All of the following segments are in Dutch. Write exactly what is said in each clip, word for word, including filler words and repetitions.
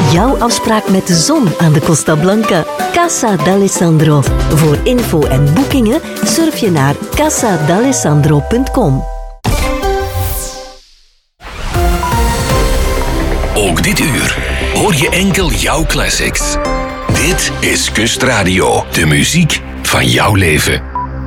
Jouw afspraak met de zon aan de Costa Blanca. Casa d'Alessandro. Voor info en boekingen surf je naar casa d'alessandro punt com. Ook dit uur hoor je enkel jouw classics. Dit is Kustradio, de muziek van jouw leven.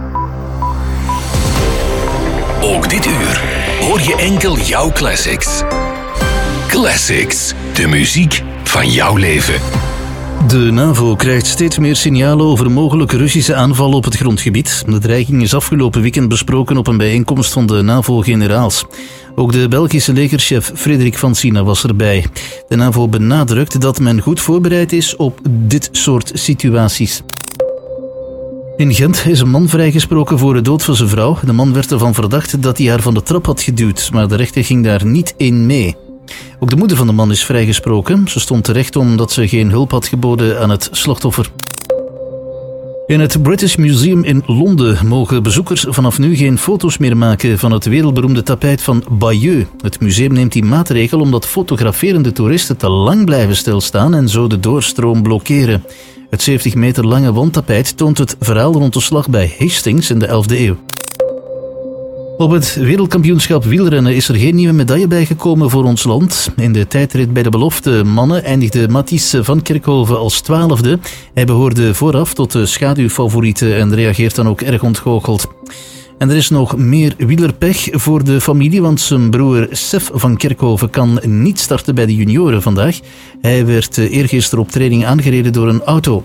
Ook dit uur hoor je enkel jouw classics. Classics, de muziek van jouw leven. De NAVO krijgt steeds meer signalen over mogelijke Russische aanvallen op het grondgebied. De dreiging is afgelopen weekend besproken op een bijeenkomst van de NAVO-generaals. Ook de Belgische legerchef Frederik van Sina was erbij. De NAVO benadrukt dat men goed voorbereid is op dit soort situaties. In Gent is een man vrijgesproken voor de dood van zijn vrouw. De man werd ervan verdacht dat hij haar van de trap had geduwd, maar de rechter ging daar niet in mee. Ook de moeder van de man is vrijgesproken. Ze stond terecht omdat ze geen hulp had geboden aan het slachtoffer. In het British Museum in Londen mogen bezoekers vanaf nu geen foto's meer maken van het wereldberoemde tapijt van Bayeux. Het museum neemt die maatregel omdat fotograferende toeristen te lang blijven stilstaan en zo de doorstroom blokkeren. Het zeventig meter lange wandtapijt toont het verhaal rond de slag bij Hastings in de elfde eeuw. Op het wereldkampioenschap wielrennen is er geen nieuwe medaille bijgekomen voor ons land. In de tijdrit bij de belofte mannen eindigde Mathis van Kerkhoven als twaalfde. Hij behoorde vooraf tot de schaduwfavorieten en reageert dan ook erg ontgoocheld. En er is nog meer wielerpech voor de familie, want zijn broer Sef van Kerkhoven kan niet starten bij de junioren vandaag. Hij werd eergisteren op training aangereden door een auto.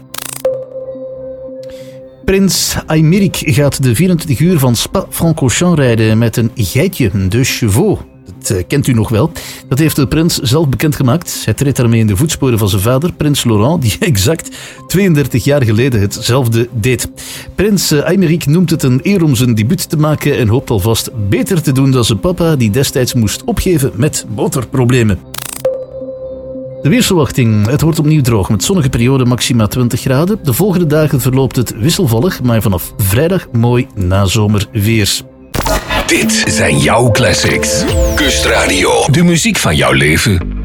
Prins Aymeric gaat de vierentwintig uur van Spa-Francorchamps rijden met een geitje, de Chevaux. Dat kent u nog wel. Dat heeft de prins zelf bekendgemaakt. Hij treedt daarmee in de voetsporen van zijn vader, prins Laurent, die exact tweeëndertig jaar geleden hetzelfde deed. Prins Aymeric noemt het een eer om zijn debuut te maken en hoopt alvast beter te doen dan zijn papa, die destijds moest opgeven met motorproblemen. De weersverwachting. Het wordt opnieuw droog met zonnige periode, maxima twintig graden. De volgende dagen verloopt het wisselvallig, maar vanaf vrijdag mooi nazomerweer. Dit zijn jouw classics. Kustradio, de muziek van jouw leven.